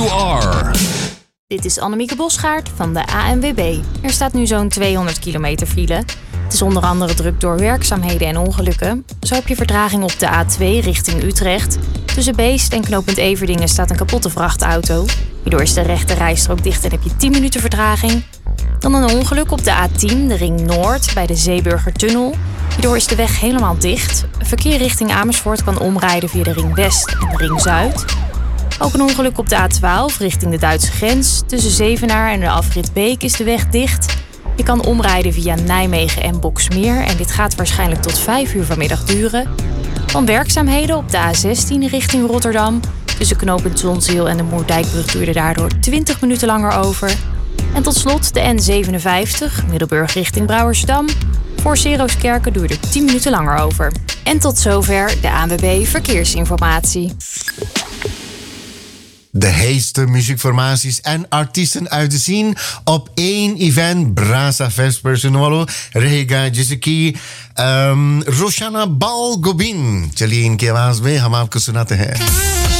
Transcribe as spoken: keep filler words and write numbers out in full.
you are. Dit is Annemieke Bosgaard van de A N W B. Er staat nu zo'n tweehonderd kilometer file. Het is onder andere druk door werkzaamheden en ongelukken. Zo heb je vertraging op de A twee richting Utrecht. Tussen Beest en knooppunt Everdingen staat een kapotte vrachtauto. Hierdoor is de rechte rijstrook dicht en heb je tien minuten vertraging. Dan een ongeluk op de A tien, de Ring Noord, bij de Zeeburgertunnel. Hierdoor is de weg helemaal dicht. Verkeer richting Amersfoort kan omrijden via de Ring West en de Ring Zuid. Ook een ongeluk op de A twaalf richting de Duitse grens. Tussen Zevenaar en de afrit Beek is de weg dicht. Je kan omrijden via Nijmegen en Boksmeer en dit gaat waarschijnlijk tot vijf uur vanmiddag duren. Van werkzaamheden op de A zestien richting Rotterdam. Tussen knooppunt Zonzeel en de Moerdijkbrug duurde daardoor twintig minuten langer over. En tot slot de N zevenenvijftig, Middelburg richting Brouwersdam. Voor Seroskerken duurde tien minuten langer over. En tot zover de A N W B Verkeersinformatie. De heetste muziekformaties en artiesten uit de scene op één event. Brasa Festpersonolo, Rega Jisiki, um, Roshana Balgobin. चलिए इनके आवाज में हम आपको सुनाते हैं.